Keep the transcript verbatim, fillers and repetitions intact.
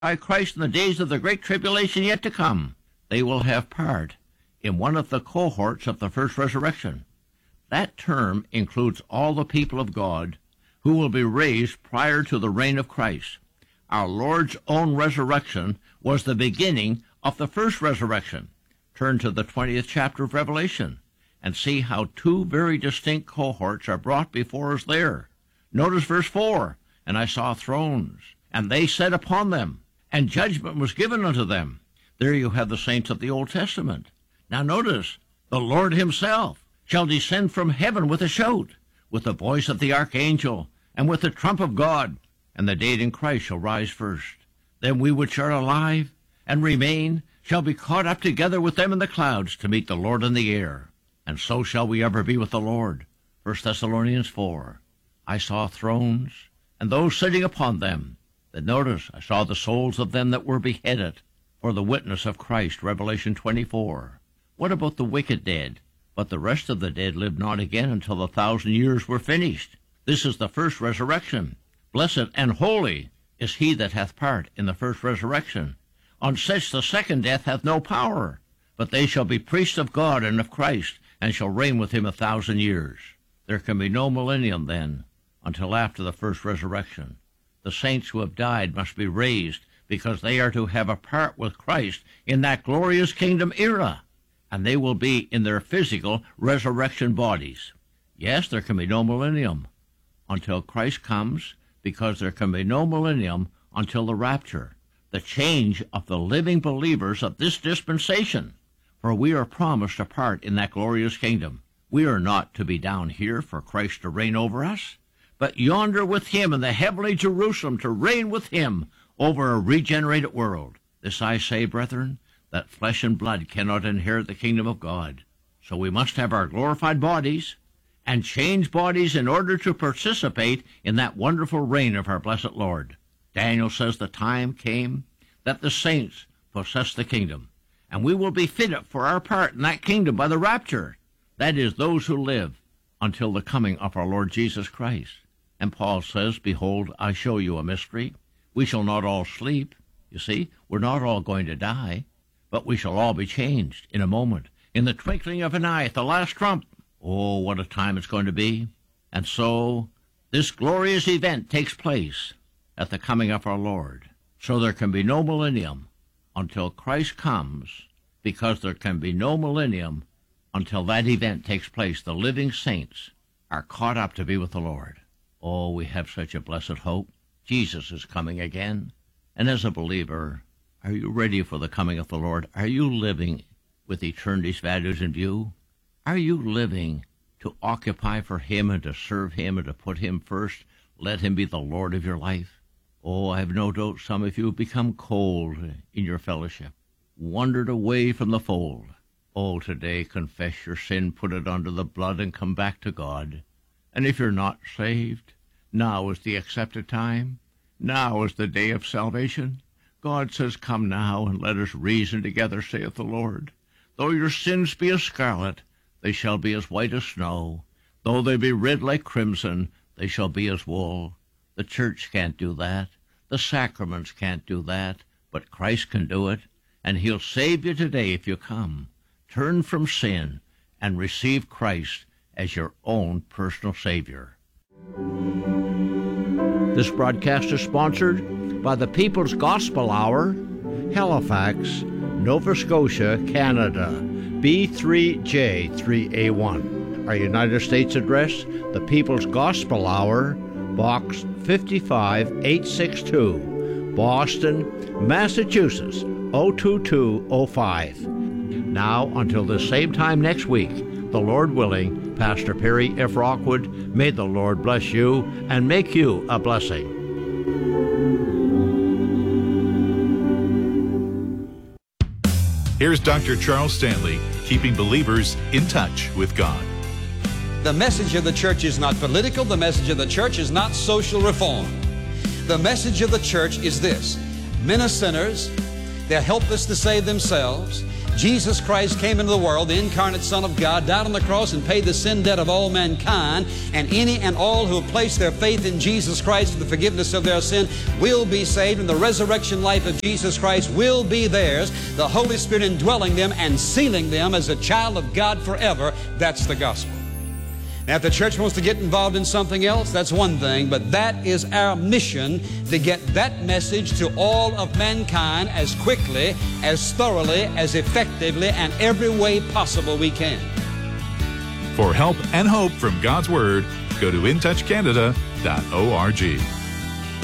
by Christ in the days of the great tribulation yet to come, they will have part in one of the cohorts of the first resurrection. That term includes all the people of God who will be raised prior to the reign of Christ. Our Lord's own resurrection was the beginning of the first resurrection. Turn to the twentieth chapter of Revelation and see how two very distinct cohorts are brought before us there. Notice verse four, "And I saw thrones, and they sat upon them, and judgment was given unto them." There you have the saints of the Old Testament. Now notice, the Lord himself shall descend from heaven with a shout, with the voice of the archangel, and with the trump of God, and the dead in Christ shall rise first. Then we which are alive and remain shall be caught up together with them in the clouds to meet the Lord in the air. And so shall we ever be with the Lord. First Thessalonians four. I saw thrones, and those sitting upon them. Then notice, I saw the souls of them that were beheaded for the witness of Christ. Revelation twenty-four. What about the wicked dead? But the rest of the dead lived not again until the thousand years were finished. This is the first resurrection. Blessed and holy is he that hath part in the first resurrection. On such the second death hath no power, but they shall be priests of God and of Christ, and shall reign with him a thousand years. There can be no millennium then, until after the first resurrection. The saints who have died must be raised, because they are to have a part with Christ in that glorious kingdom era, and they will be in their physical resurrection bodies. Yes, there can be no millennium until Christ comes, because there can be no millennium until the rapture, the change of the living believers of this dispensation. For we are promised a part in that glorious kingdom. We are not to be down here for Christ to reign over us, but yonder with him in the heavenly Jerusalem to reign with him over a regenerated world. This I say, brethren, that flesh and blood cannot inherit the kingdom of God. So we must have our glorified bodies and change bodies in order to participate in that wonderful reign of our blessed Lord. Daniel says the time came that the saints possess the kingdom, and we will be fitted for our part in that kingdom by the rapture. That is, those who live until the coming of our Lord Jesus Christ. And Paul says, "Behold, I show you a mystery. We shall not all sleep." You see, we're not all going to die, but we shall all be changed in a moment, in the twinkling of an eye, at the last trump. Oh, what a time it's going to be. And so this glorious event takes place at the coming of our Lord. So there can be no millennium until Christ comes, because there can be no millennium until that event takes place. The living saints are caught up to be with the Lord. Oh, we have such a blessed hope. Jesus is coming again. And as a believer, are you ready for the coming of the Lord? Are you living with eternity's values in view? Are you living to occupy for him and to serve him and to put him first? Let him be the Lord of your life. Oh, I have no doubt some of you have become cold in your fellowship, wandered away from the fold. Oh, today confess your sin, put it under the blood, and come back to God. And if you're not saved, now is the accepted time. Now is the day of salvation. God says, "Come now, and let us reason together, saith the Lord. Though your sins be as scarlet, they shall be as white as snow. Though they be red like crimson, they shall be as wool." The church can't do that. The sacraments can't do that. But Christ can do it, and he'll save you today if you come. Turn from sin and receive Christ as your own personal Savior. This broadcast is sponsored by the People's Gospel Hour, Halifax, Nova Scotia, Canada, B three J three A one. Our United States address, the People's Gospel Hour, Box fifty-five eight sixty-two, Boston, Massachusetts, oh two two oh five. Now, until the same time next week, the Lord willing, Pastor Perry F. Rockwood, may the Lord bless you and make you a blessing. Here's Doctor Charles Stanley, keeping believers in touch with God. The message of the church is not political. The message of the church is not social reform. The message of the church is this: men are sinners. They're helpless to save themselves. Jesus Christ came into the world, the incarnate Son of God, died on the cross and paid the sin debt of all mankind, and any and all who have placed their faith in Jesus Christ for the forgiveness of their sin will be saved, and the resurrection life of Jesus Christ will be theirs, the Holy Spirit indwelling them and sealing them as a child of God forever. That's the gospel. Now, if the church wants to get involved in something else, that's one thing, but that is our mission, to get that message to all of mankind as quickly, as thoroughly, as effectively, and every way possible we can. For help and hope from God's Word, go to in touch canada dot org.